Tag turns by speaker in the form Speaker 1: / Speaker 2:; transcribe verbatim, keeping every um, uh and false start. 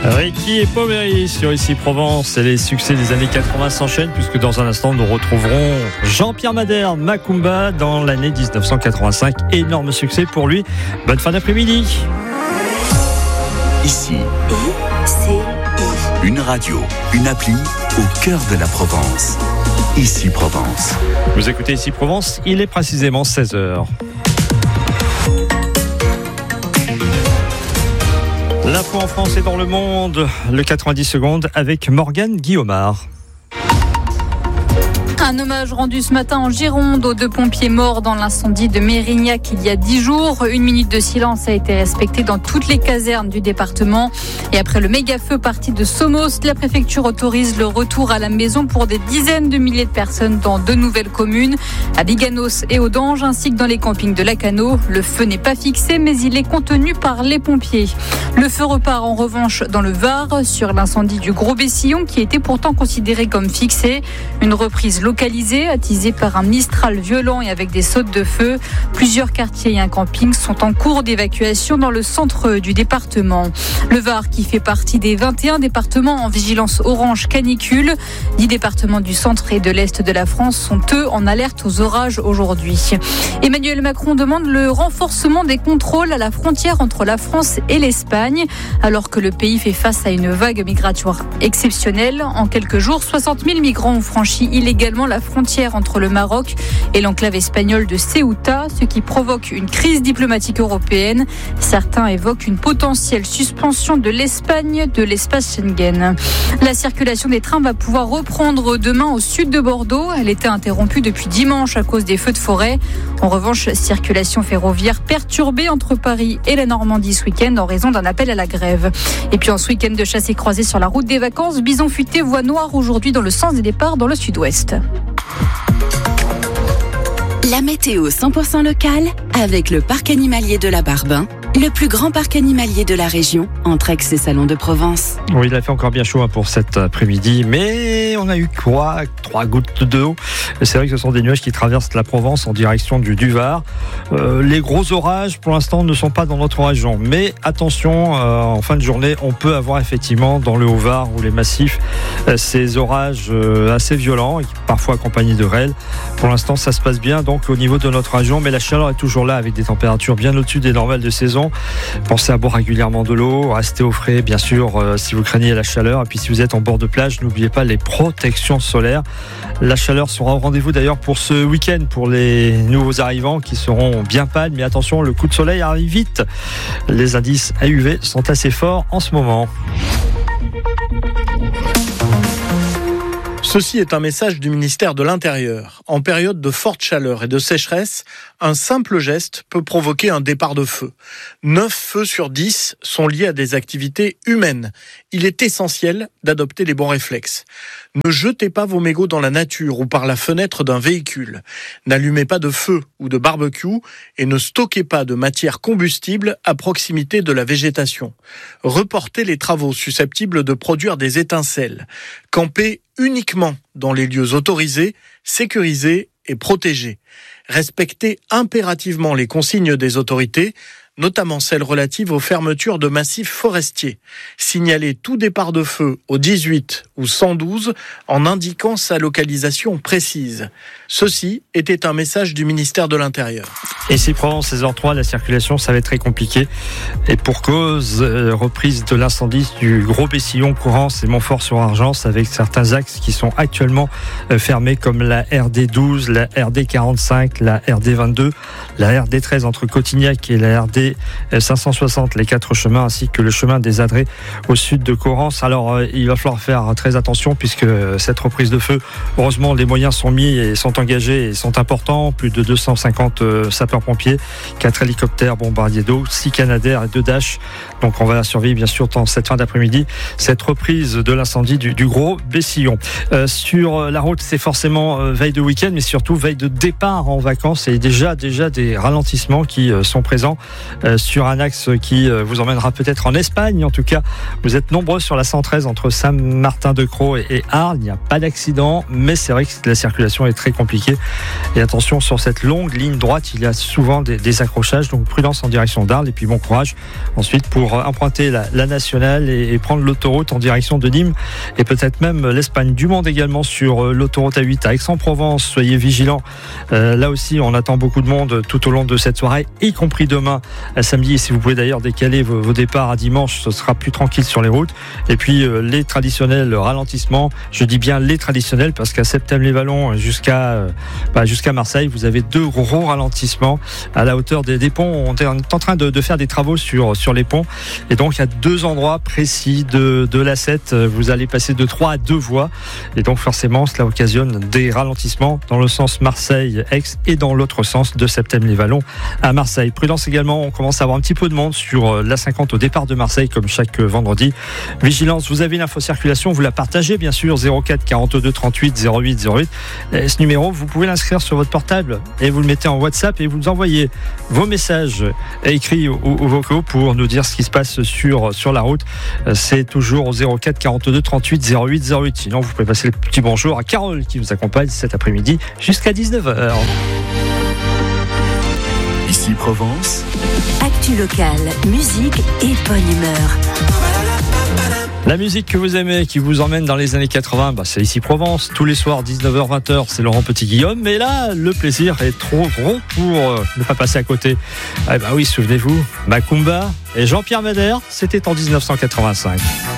Speaker 1: Ricky et Poveri sur Ici Provence, et les succès des années quatre-vingts s'enchaînent, puisque dans un instant nous retrouverons Jean-Pierre Madère, Macumba, dans l'année dix-neuf cent quatre-vingt-cinq. Énorme succès pour lui. Bonne fin d'après-midi.
Speaker 2: Ici, une radio, une appli au cœur de la Provence. Ici Provence.
Speaker 1: Vous écoutez Ici Provence, il est précisément seize heures. L'info en France et dans le monde, le quatre-vingt-dix secondes avec Morgane Guillaumard.
Speaker 3: Un hommage rendu ce matin en Gironde aux deux pompiers morts dans l'incendie de Mérignac il y a dix jours. Une minute de silence a été respectée dans toutes les casernes du département. Et après le méga-feu parti de Somos, la préfecture autorise le retour à la maison pour des dizaines de milliers de personnes dans deux nouvelles communes, à Biganos et Audange, ainsi que dans les campings de Lacano. Le feu n'est pas fixé, mais il est contenu par les pompiers. Le feu repart en revanche dans le Var, sur l'incendie du Gros Bessillon, qui était pourtant considéré comme fixé. Une reprise localisée, attisée par un mistral violent et avec des sautes de feu. Plusieurs quartiers et un camping sont en cours d'évacuation dans le centre du département. Le Var, qui fait partie des vingt et un départements en vigilance orange canicule. dix départements du centre et de l'est de la France sont eux en alerte aux orages aujourd'hui. Emmanuel Macron demande le renforcement des contrôles à la frontière entre la France et l'Espagne, alors que le pays fait face à une vague migratoire exceptionnelle. En quelques jours, soixante mille migrants ont franchi illégalement la frontière entre le Maroc et l'enclave espagnole de Ceuta, ce qui provoque une crise diplomatique européenne. Certains évoquent une potentielle suspension de l'Espagne de l'espace Schengen. La circulation des trains va pouvoir reprendre demain au sud de Bordeaux. Elle était interrompue depuis dimanche à cause des feux de forêt. En revanche, circulation ferroviaire perturbée entre Paris et la Normandie ce week-end en raison d'un appel à la grève. Et puis en ce week-end de chasse et croisée sur la route des vacances, bison futé, voie noire aujourd'hui dans le sens des départs dans le sud-ouest.
Speaker 4: La météo cent pour cent locale avec le parc animalier de la Barbin, le plus grand parc animalier de la région, entre Aix et Salon de Provence.
Speaker 1: Oui, il a fait encore bien chaud pour cet après-midi, mais on a eu quoi Trois gouttes d'eau. C'est vrai que ce sont des nuages qui traversent la Provence en direction du, du Var. Euh, les gros orages, pour l'instant, ne sont pas dans notre région. Mais attention, euh, en fin de journée, on peut avoir effectivement dans le Haut-Var ou les massifs euh, ces orages euh, assez violents, et parfois accompagnés de grêle. Pour l'instant, ça se passe bien donc au niveau de notre région, mais la chaleur est toujours là avec des températures bien au-dessus des normales de saison. Pensez à boire régulièrement de l'eau, restez au frais bien sûr euh, si vous craignez la chaleur, et puis si vous êtes en bord de plage, n'oubliez pas les protections solaires. La chaleur sera au rendez-vous d'ailleurs pour ce week-end pour les nouveaux arrivants qui seront bien pâles, mais attention, le coup de soleil arrive vite. Les indices à U V sont assez forts en ce moment.
Speaker 5: Ceci est un message du ministère de l'Intérieur. En période de forte chaleur et de sécheresse, un simple geste peut provoquer un départ de feu. neuf feux sur dix sont liés à des activités humaines. Il est essentiel d'adopter les bons réflexes. Ne jetez pas vos mégots dans la nature ou par la fenêtre d'un véhicule. N'allumez pas de feu ou de barbecue et ne stockez pas de matière combustible à proximité de la végétation. Reportez les travaux susceptibles de produire des étincelles. Campez uniquement dans les lieux autorisés, sécurisés et protégés. Respectez impérativement les consignes des autorités, notamment celles relatives aux fermetures de massifs forestiers. Signalez tout départ de feu au dix-huit ou cent douze en indiquant sa localisation précise. Ceci était un message du ministère de l'Intérieur.
Speaker 1: Ici Provence, seize heures trois, la circulation, ça va être très compliqué. Et pour cause, euh, reprise de l'incendie du Gros Bessillon, Courance et Montfort-sur-Argence, avec certains axes qui sont actuellement euh, fermés, comme la R D douze, la R D quarante-cinq, la R D vingt-deux, la R D treize entre Cotignac et la R D cinq cent soixante, les quatre chemins, ainsi que le chemin des Adrets au sud de Corrence. Alors, euh, il va falloir faire très attention, puisque cette reprise de feu, heureusement, les moyens sont mis et sont engagés et sont importants. Plus de deux cent cinquante euh, sapeurs-pompiers, quatre hélicoptères bombardiers d'eau, six Canadair et deux Dash. Donc, on va surveiller, bien sûr, dans cette fin d'après-midi, cette reprise de l'incendie du, du Gros Bessillon. Euh, sur la route, c'est forcément euh, veille de week-end, mais surtout veille de départ en vacances, et déjà, déjà des ralentissements qui euh, sont présents euh, sur un axe qui euh, vous emmènera peut-être en Espagne. En tout cas, vous êtes nombreux sur la cent treize entre Saint-Martin-de-Crau et, et Arles. Il n'y a pas d'accident, mais c'est vrai que la circulation est très compliquée. Et attention, sur cette longue ligne droite, il y a souvent des, des accrochages, donc prudence en direction d'Arles et puis bon courage ensuite pour emprunter la, la nationale et, et prendre l'autoroute en direction de Nîmes et peut-être même l'Espagne. Du monde également sur l'autoroute A huit à Aix-en-Provence. Soyez vigilants. Euh, là aussi, on attend beaucoup de monde tout au long de cette soirée, y compris demain, à samedi. Et si vous pouvez d'ailleurs décaler vos, vos départs à dimanche, ce sera plus tranquille sur les routes. Et puis euh, les traditionnels ralentissements. Je dis bien les traditionnels parce qu'à Septèmes-les-Vallons jusqu'à euh, bah, jusqu'à Marseille, vous avez deux gros ralentissements à la hauteur des, des ponts. On est en train de, de faire des travaux sur sur les ponts. Et donc, à deux endroits précis de, de l'A sept, vous allez passer de trois à deux voies. Et donc, forcément, cela occasionne des ralentissements dans le sens Marseille-Aix et dans l'autre sens de Septèmes-les-Vallons à Marseille. Prudence également, on commence à avoir un petit peu de monde sur l'A cinquante au départ de Marseille, comme chaque vendredi. Vigilance, vous avez une info circulation, vous la partagez, bien sûr, zéro quatre quarante-deux trente-huit zéro huit zéro huit. Et ce numéro, vous pouvez l'inscrire sur votre portable et vous le mettez en WhatsApp et vous envoyez vos messages écrits ou, ou vocaux pour nous dire ce qui se passe sur, sur la route. C'est toujours au zéro quatre quarante-deux trente-huit zéro huit zéro huit. Sinon, vous pouvez passer le petit bonjour à Carole qui vous accompagne cet après-midi jusqu'à dix-neuf heures.
Speaker 2: Ici Provence.
Speaker 6: Actu locale, musique et bonne humeur.
Speaker 1: La musique que vous aimez, qui vous emmène dans les années quatre-vingts, bah c'est ici Provence. Tous les soirs, dix-neuf heures vingt heures, c'est Laurent Petit-Guillaume. Mais là, le plaisir est trop gros pour euh, ne pas passer à côté. Eh bah oui, souvenez-vous, Macumba et Jean-Pierre Madère, c'était en dix-neuf cent quatre-vingt-cinq.